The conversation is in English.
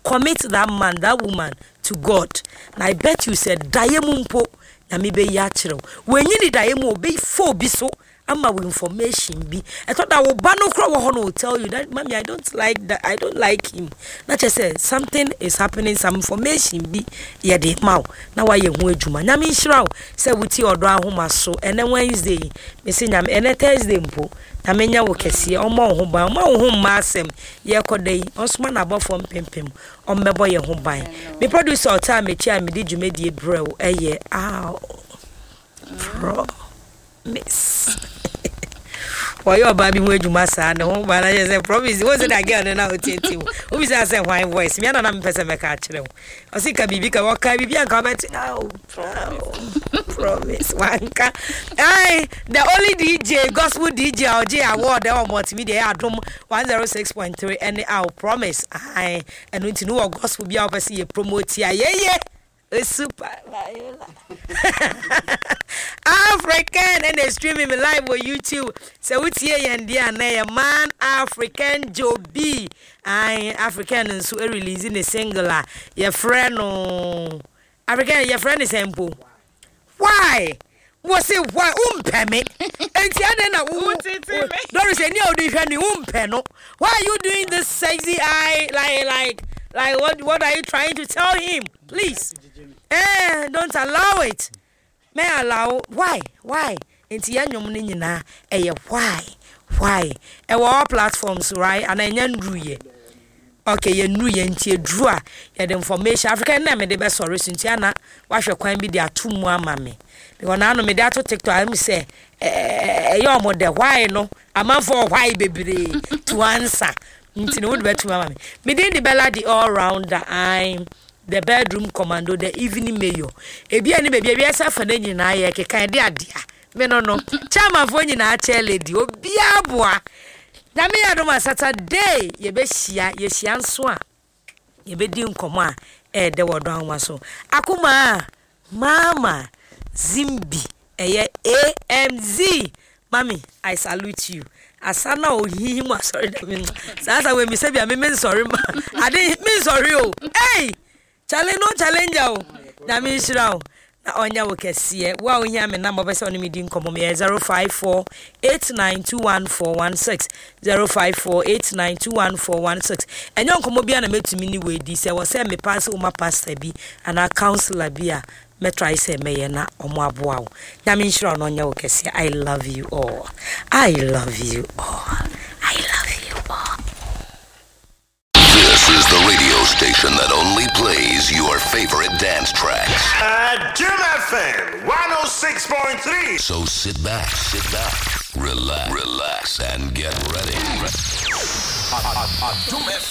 commit that man, that woman to God. And I bet you said, Diamumpo, Namibe Yachero. When you need Diamo, be 4 biso. Ama with information be. I thought that Bano Crow will tell you that, Mommy, I don't like that. I don't like him. Not just say something is happening, some information be. Yeah, de mau. Now why you wait Juma? Nami Shrow say with your draw home so and then Wednesday, Missing Yam and a Thursday mpo. Namenya wo kese omo ho ban omo ho masem ye kodai osman above from pimpim ombebo ye ho ban me producer o time chia me di dwumedie brew eye pro miss why your baby we dwuma sa na ho ban na say promise was it again na o tete o bi say why voice me na na me pese me ka kire o si ka bibi ka waka bibi an ka bet promise wanka the only DJ gospel DJ OJ award the multimedia adom 106.3 and I'll promise and we know gospel bia opese ye promote ya super African and they streaming me live on YouTube. So we see and there man African Joe B. African and so releasing a single your friend African your friend is simple. Why? Was it why me? And don't say no. Why are you doing this sexy eye like what are you trying to tell him? Please. Don't allow it. May allow why? Enti yanyom ni nyina why? All platforms right and enyanruye. Okay, you knew ye ntie dru a ye the information African na me de be sorry suntia na wahwe kwan bi de ato mu ama me because na no me de ato TikTok am say yo mo de why no am for why bebre to answer nti no would be to ama me dey the bella the all rounder I'm the bedroom commando the evening mayor e bia ni baby bia sa fa na nyina ye kekan de adea me no chama fo nyina a chair lady obi aboa na me adoma Saturday ye be hia ye hia nso a ye be di nkomo a de wodo anwa so akoma mama Zimbi AMZ Mommy I salute you asana ohihi mu sorry da me sasa we mi se bia me sorry ma ade me sorry o hey challenge no challenge o na me shira o na onya wo kese wa ohia me na mo be se oni me di nkomo me 0548921416 0548921416 enyo nkomo bia na metumi ni we di se wo se me pass o ma pastor bi ana counselor bia me try say me na omo aboa wo na me shira no onya wo kese I love you all I love you all I love you all. This is the radio station that only plays your favorite dance tracks. Jim FM 106.3. So sit back, relax, and get ready.